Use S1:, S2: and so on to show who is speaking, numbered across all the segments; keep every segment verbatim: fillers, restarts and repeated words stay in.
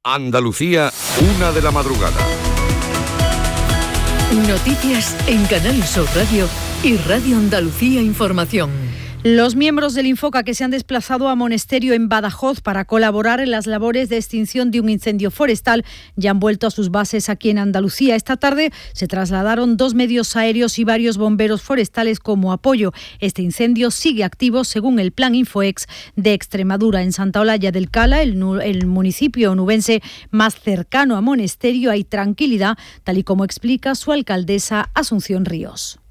S1: Andalucía, una de la madrugada.
S2: Noticias en Canal Sur Radio y Radio Andalucía Información.
S3: Los miembros del Infoca que se han desplazado a Monesterio en Badajoz para colaborar en las labores de extinción de un incendio forestal ya han vuelto a sus bases aquí en Andalucía. Esta tarde se trasladaron dos medios aéreos y varios bomberos forestales como apoyo. Este incendio sigue activo según el plan Infoex de Extremadura. En Santa Olalla del Cala, el, el municipio onubense más cercano a Monesterio, hay tranquilidad, tal y como explica su alcaldesa Asunción Ríos.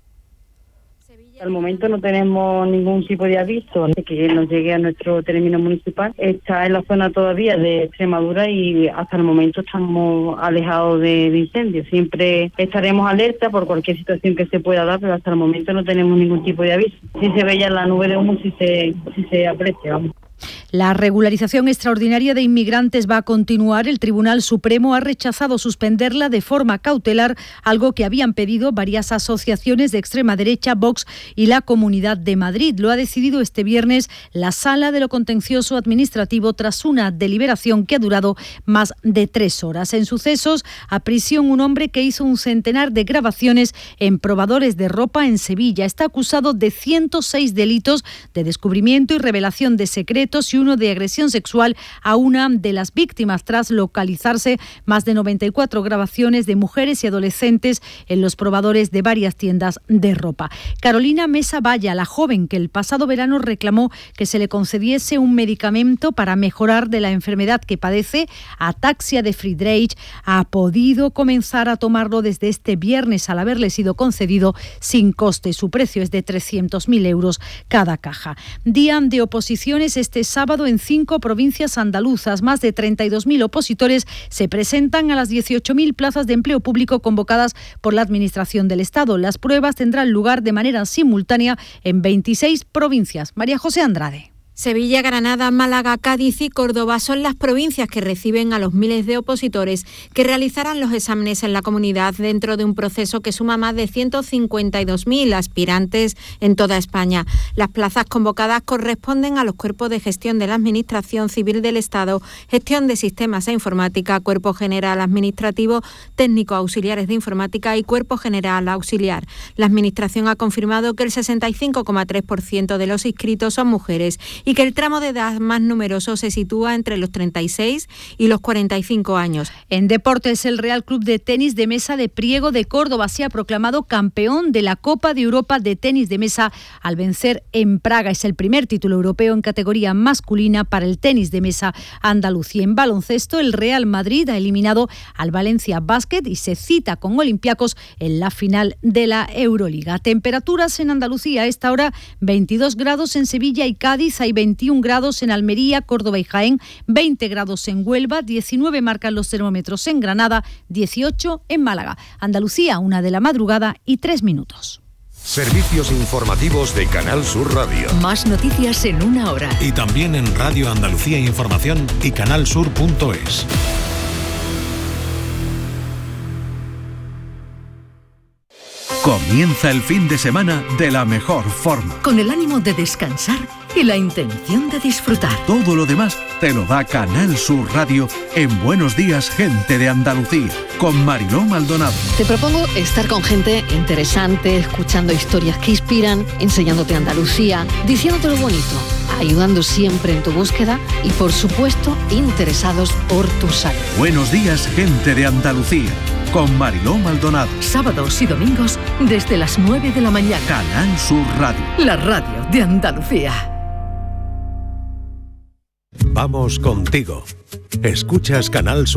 S4: Al momento no tenemos ningún tipo de aviso de que nos llegue a nuestro término municipal. Está en la zona todavía de Extremadura y hasta el momento estamos alejados de, de incendios. Siempre estaremos alerta por cualquier situación que se pueda dar, pero hasta el momento no tenemos ningún tipo de aviso. Si se ve ya la nube de humo, si se, si se aprecia, vamos.
S3: La regularización extraordinaria de inmigrantes va a continuar. El Tribunal Supremo ha rechazado suspenderla de forma cautelar, algo que habían pedido varias asociaciones de extrema derecha, Vox y la Comunidad de Madrid. Lo ha decidido este viernes la Sala de lo Contencioso Administrativo tras una deliberación que ha durado más de tres horas. En sucesos, a prisión un hombre que hizo un centenar de grabaciones en probadores de ropa en Sevilla. Está acusado de ciento seis delitos de descubrimiento y revelación de secretos y uno de agresión sexual a una de las víctimas, tras localizarse más de noventa y cuatro grabaciones de mujeres y adolescentes en los probadores de varias tiendas de ropa. Carolina Mesa Valla, la joven que el pasado verano reclamó que se le concediese un medicamento para mejorar de la enfermedad que padece, ataxia de Friedreich, ha podido comenzar a tomarlo desde este viernes al haberle sido concedido sin coste. Su precio es de trescientos mil euros cada caja. Día de oposiciones este sábado en cinco provincias andaluzas. Más de treinta y dos mil opositores se presentan a las dieciocho mil plazas de empleo público convocadas por la Administración del Estado. Las pruebas tendrán lugar de manera simultánea en veintiséis provincias. María José Andrade.
S5: Sevilla, Granada, Málaga, Cádiz y Córdoba son las provincias que reciben a los miles de opositores que realizarán los exámenes en la comunidad dentro de un proceso que suma más de ciento cincuenta y dos mil aspirantes en toda España. Las plazas convocadas corresponden a los cuerpos de gestión de la Administración Civil del Estado, gestión de sistemas e informática, cuerpo general administrativo, técnico auxiliares de informática y cuerpo general auxiliar. La Administración ha confirmado que el sesenta y cinco coma tres por ciento de los inscritos son mujeres y que el tramo de edad más numeroso se sitúa entre los treinta y seis y los cuarenta y cinco años.
S3: En deportes, el Real Club de Tenis de Mesa de Priego de Córdoba se ha proclamado campeón de la Copa de Europa de Tenis de Mesa al vencer en Praga. Es el primer título europeo en categoría masculina para el tenis de mesa andaluz. Y en baloncesto, el Real Madrid ha eliminado al Valencia Basket y se cita con Olympiacos en la final de la Euroliga. Temperaturas en Andalucía a esta hora: veintidós grados en Sevilla y Cádiz, hay veintiún grados en Almería, Córdoba y Jaén, veinte grados en Huelva, diecinueve marcan los termómetros en Granada, dieciocho en Málaga. Andalucía, una de la madrugada y tres minutos.
S1: Servicios informativos de Canal Sur Radio.
S2: Más noticias en una hora.
S6: Y también en Radio Andalucía Información y canalsur punto es.
S7: Comienza el fin de semana de la mejor forma.
S2: Con el ánimo de descansar y la intención de disfrutar.
S7: Todo lo demás te lo da Canal Sur Radio en Buenos Días, Gente de Andalucía, con Mariló Maldonado.
S8: Te propongo estar con gente interesante, escuchando historias que inspiran, enseñándote Andalucía, diciéndote lo bonito, ayudando siempre en tu búsqueda y, por supuesto, interesados por tu salud.
S7: Buenos Días, Gente de Andalucía, con Mariló Maldonado.
S2: Sábados y domingos desde las nueve de la mañana.
S7: Canal Sur Radio.
S2: La radio de Andalucía.
S6: Vamos contigo. Escuchas Canal Sur.